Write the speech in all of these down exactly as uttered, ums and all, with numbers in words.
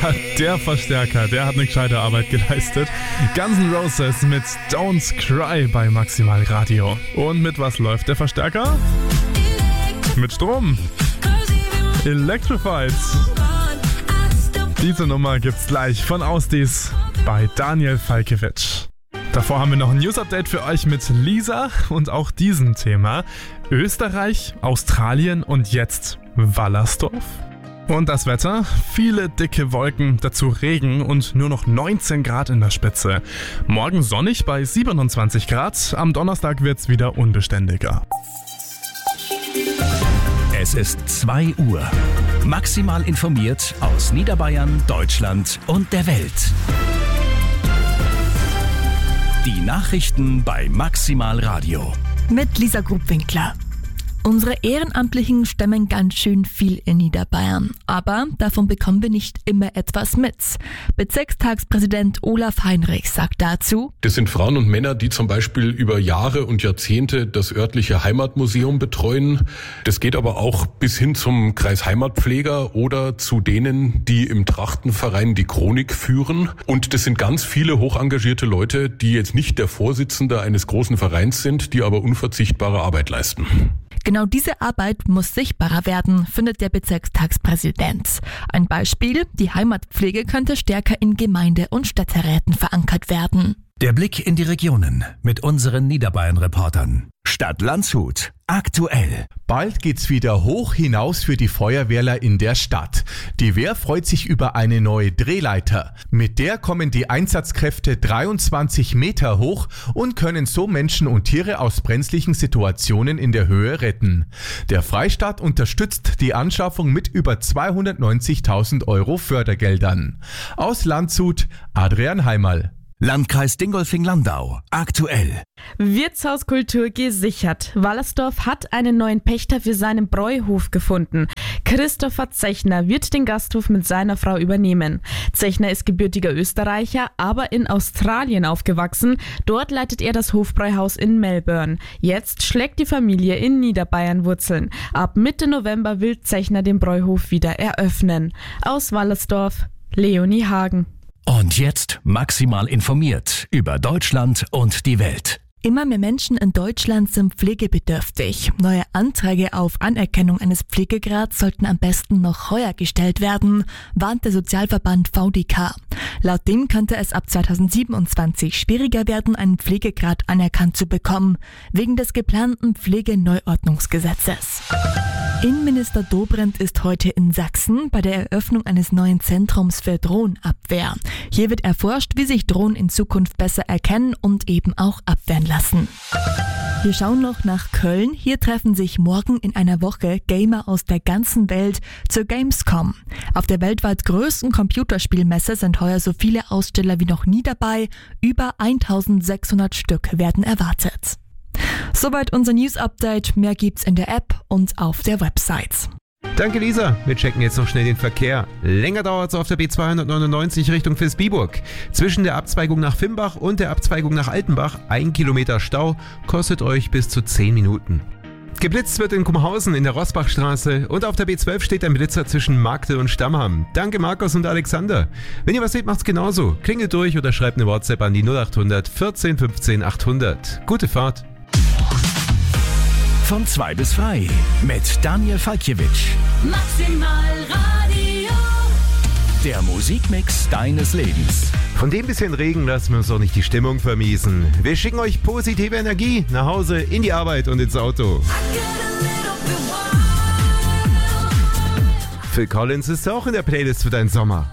der Verstärker, der hat eine gescheite Arbeit geleistet. Guns N' Roses mit Don't Cry bei Maximal Radio. Und mit was läuft der Verstärker? Mit Strom. Electrified. Diese Nummer gibt's gleich von Ausdies bei Daniel Falkiewicz. Davor haben wir noch ein News-Update für euch mit Lisa und auch diesem Thema. Österreich, Australien und jetzt Wallersdorf. Und das Wetter? Viele dicke Wolken, dazu Regen und nur noch neunzehn Grad in der Spitze. Morgen sonnig bei siebenundzwanzig Grad, am Donnerstag wird's wieder unbeständiger. Es ist zwei Uhr. Maximal informiert aus Niederbayern, Deutschland und der Welt. Die Nachrichten bei Maximal Radio. Mit Lisa Grubwinkler. Unsere Ehrenamtlichen stemmen ganz schön viel in Niederbayern. Aber davon bekommen wir nicht immer etwas mit. Bezirkstagspräsident Olaf Heinrich sagt dazu: Das sind Frauen und Männer, die zum Beispiel über Jahre und Jahrzehnte das örtliche Heimatmuseum betreuen. Das geht aber auch bis hin zum Kreisheimatpfleger oder zu denen, die im Trachtenverein die Chronik führen. Und das sind ganz viele hochengagierte Leute, die jetzt nicht der Vorsitzende eines großen Vereins sind, die aber unverzichtbare Arbeit leisten. Genau diese Arbeit muss sichtbarer werden, findet der Bezirkstagspräsident. Ein Beispiel: Die Heimatpflege könnte stärker in Gemeinde- und Städteräten verankert werden. Der Blick in die Regionen mit unseren Niederbayern-Reportern. Stadt Landshut. Aktuell. Bald geht's wieder hoch hinaus für die Feuerwehrler in der Stadt. Die Wehr freut sich über eine neue Drehleiter. Mit der kommen die Einsatzkräfte dreiundzwanzig Meter hoch und können so Menschen und Tiere aus brenzlichen Situationen in der Höhe retten. Der Freistaat unterstützt die Anschaffung mit über zweihundertneunzigtausend Euro Fördergeldern. Aus Landshut, Adrian Heimal. Landkreis Dingolfing-Landau. Aktuell. Wirtshauskultur gesichert. Wallersdorf hat einen neuen Pächter für seinen Bräuhof gefunden. Christopher Zechner wird den Gasthof mit seiner Frau übernehmen. Zechner ist gebürtiger Österreicher, aber in Australien aufgewachsen. Dort leitet er das Hofbräuhaus in Melbourne. Jetzt schlägt die Familie in Niederbayern Wurzeln. Ab Mitte November will Zechner den Bräuhof wieder eröffnen. Aus Wallersdorf, Leonie Hagen. Und jetzt maximal informiert über Deutschland und die Welt. Immer mehr Menschen in Deutschland sind pflegebedürftig. Neue Anträge auf Anerkennung eines Pflegegrads sollten am besten noch heuer gestellt werden, warnt der Sozialverband V D K. Laut dem könnte es ab zweitausendsiebenundzwanzig schwieriger werden, einen Pflegegrad anerkannt zu bekommen, wegen des geplanten Pflegeneuordnungsgesetzes. Innenminister Dobrindt ist heute in Sachsen bei der Eröffnung eines neuen Zentrums für Drohnenabwehr. Hier wird erforscht, wie sich Drohnen in Zukunft besser erkennen und eben auch abwehren lassen. Wir schauen noch nach Köln. Hier treffen sich morgen in einer Woche Gamer aus der ganzen Welt zur Gamescom. Auf der weltweit größten Computerspielmesse sind heuer so viele Aussteller wie noch nie dabei. Über eintausendsechshundert Stück werden erwartet. Soweit unser News-Update. Mehr gibt's in der App und auf der Website. Danke Lisa, wir checken jetzt noch schnell den Verkehr. Länger dauert es auf der B zweihundertneunundneunzig Richtung Vilsbiburg. Zwischen der Abzweigung nach Fimbach und der Abzweigung nach Altenbach ein Kilometer Stau, kostet euch bis zu zehn Minuten. Geblitzt wird in Kumhausen in der Rossbachstraße und auf der B zwölf steht ein Blitzer zwischen Magde und Stammham. Danke Markus und Alexander. Wenn ihr was seht, macht's genauso. Klingelt durch oder schreibt eine WhatsApp an die null achthundert vierzehn fünfzehn achthundert. Gute Fahrt. Von zwei bis drei mit Daniel Falkiewicz. Maximal Radio. Der Musikmix deines Lebens. Von dem bisschen Regen lassen wir uns doch nicht die Stimmung vermiesen. Wir schicken euch positive Energie nach Hause, in die Arbeit und ins Auto. Phil Collins ist auch in der Playlist für deinen Sommer.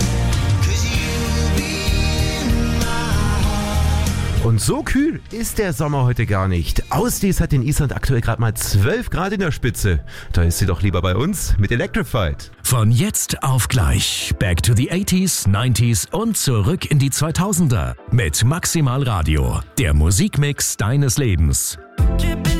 Und so kühl ist der Sommer heute gar nicht. Ausdies hat in Island aktuell gerade mal zwölf Grad in der Spitze. Da ist sie doch lieber bei uns mit Electrified. Von jetzt auf gleich. Back to the eighties, nineties und zurück in die zweitausender. Mit Maximal Radio. Der Musikmix deines Lebens.